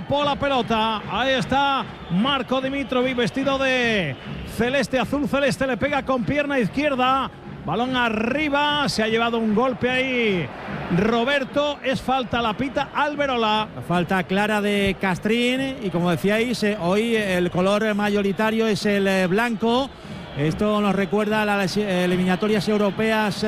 escapó la pelota. Ahí está Marco Dimitrovic vestido de celeste, azul celeste, le pega con pierna izquierda. Balón arriba, se ha llevado un golpe ahí Roberto, es falta, la pita Alberola. Falta clara de Castrín y como decíais, hoy el color mayoritario es el blanco. Esto nos recuerda a las eliminatorias europeas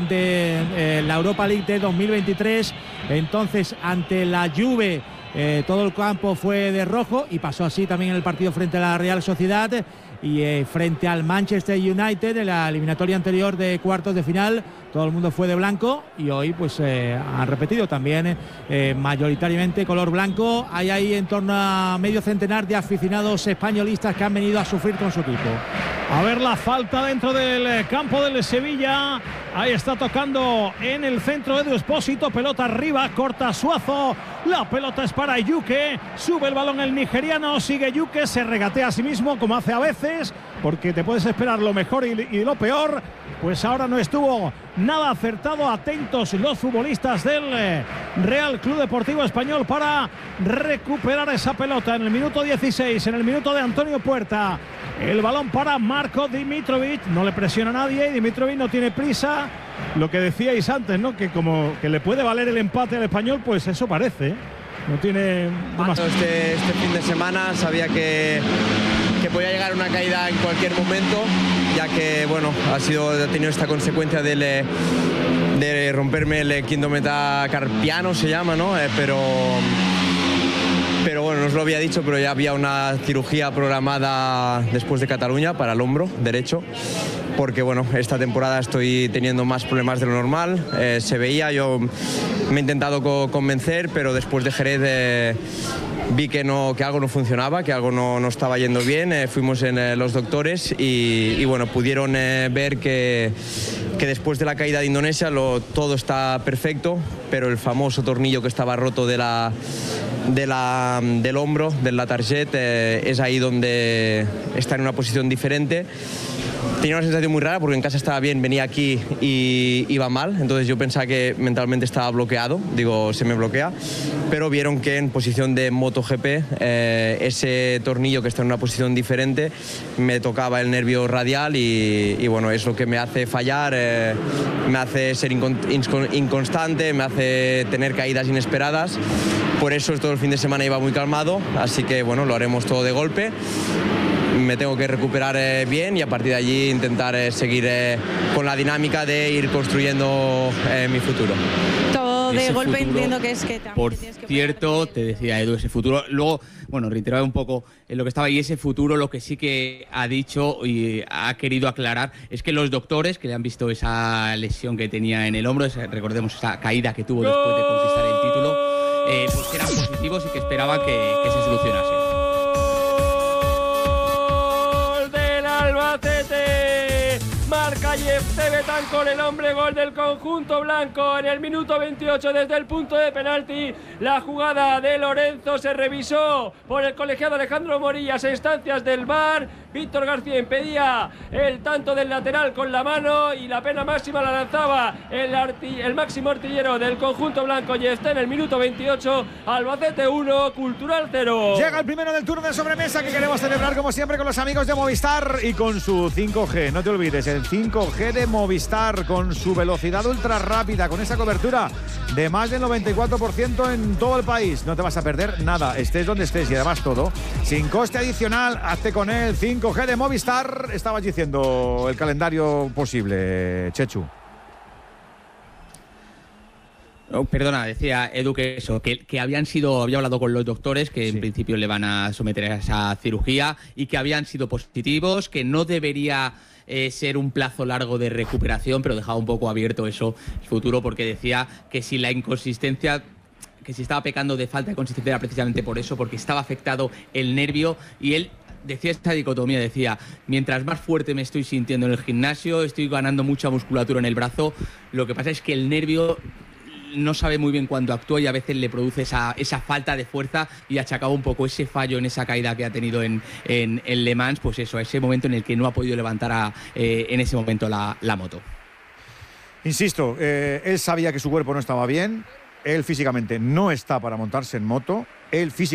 de la Europa League de 2023. Entonces, ante la Juve, todo el campo fue de rojo y pasó así también en el partido frente a la Real Sociedad. Y frente al Manchester United en la eliminatoria anterior de cuartos de final todo el mundo fue de blanco y hoy pues han repetido también mayoritariamente color blanco. Hay ahí en torno a medio centenar de aficionados españolistas que han venido a sufrir con su equipo. A ver la falta dentro del campo del Sevilla. Ahí está tocando en el centro Edu Espósito, pelota arriba, corta Suazo, la pelota es para Yuke, sube el balón el nigeriano, sigue Yuke, se regatea a sí mismo como hace a veces, porque te puedes esperar lo mejor y lo peor. Pues ahora no estuvo nada acertado. Atentos los futbolistas del Real Club Deportivo Español para recuperar esa pelota en el minuto 16, en el minuto de Antonio Puerta. El balón para Marco Dimitrovic, no le presiona a nadie y Dimitrovic no tiene prisa. Lo que decíais antes, ¿no? Que como que le puede valer el empate al Español, pues eso parece, ¿eh? No tiene más. Este fin de semana sabía que podía llegar una caída en cualquier momento, ya que bueno, ha tenido esta consecuencia de romperme el quinto metacarpiano, se llama, ¿no? Pero bueno, no os lo había dicho, pero ya había una cirugía programada después de Cataluña para el hombro derecho, porque bueno, esta temporada estoy teniendo más problemas de lo normal. Se veía, yo me he intentado convencer, pero después de Jerez vi que algo no funcionaba, que algo no estaba yendo bien. Fuimos en los doctores y bueno, pudieron ver que después de la caída de Indonesia todo está perfecto, pero el famoso tornillo que estaba roto del hombro, del latarjet, es ahí donde está en una posición diferente. Tenía una sensación muy rara porque en casa estaba bien, venía aquí y iba mal, entonces yo pensaba que mentalmente estaba bloqueado, se me bloquea, pero vieron que en posición de MotoGP ese tornillo que está en una posición diferente me tocaba el nervio radial y bueno, es lo que me hace fallar, me hace ser inconstante, me hace tener caídas inesperadas. Por eso todo el fin de semana iba muy calmado, así que bueno, lo haremos todo de golpe. Me tengo que recuperar bien y a partir de allí intentar seguir con la dinámica de ir construyendo mi futuro. Todo de ese golpe futuro, entiendo que es que... Por cierto, te decía Edu, ese futuro... Luego, bueno, reiteraba un poco en lo que estaba ahí, ese futuro, lo que sí que ha dicho y ha querido aclarar es que los doctores que le han visto esa lesión que tenía en el hombro, recordemos esa caída que tuvo después de conquistar el título, pues que eran positivos y que esperaban que se solucionase. Marca Yefte Betancor, el hombre gol del conjunto blanco en el minuto 28 desde el punto de penalti. La jugada de Lorenzo se revisó por el colegiado Alejandro Morillas a instancias del VAR. Víctor García impedía el tanto del lateral con la mano y la pena máxima la lanzaba el máximo artillero del conjunto blanco Yefte en el minuto 28. Albacete 1, Cultural 0. Llega el primero del turno de sobremesa que queremos celebrar como siempre con los amigos de Movistar y con su 5G. No te olvides, el 5G de Movistar con su velocidad ultra rápida, con esa cobertura de más del 94% en todo el país. No te vas a perder nada, estés donde estés y además todo sin coste adicional. Hazte con el 5G de Movistar. Estabas diciendo el calendario posible, Chechu. No, perdona, decía Edu que eso, que había hablado con los doctores que en principio le van a someter a esa cirugía y que habían sido positivos, que no debería ser un plazo largo de recuperación, pero dejaba un poco abierto eso, el futuro, porque decía que si la inconsistencia, que si estaba pecando de falta de consistencia era precisamente por eso, porque estaba afectado el nervio y él decía esta dicotomía, decía, mientras más fuerte me estoy sintiendo en el gimnasio, estoy ganando mucha musculatura en el brazo, lo que pasa es que el nervio no sabe muy bien cuándo actúa y a veces le produce esa falta de fuerza y achacaba un poco ese fallo en esa caída que ha tenido en Le Mans, pues eso, a ese momento en el que no ha podido levantar en ese momento la moto. Insisto, él sabía que su cuerpo no estaba bien, él físicamente no está para montarse en moto, él físicamente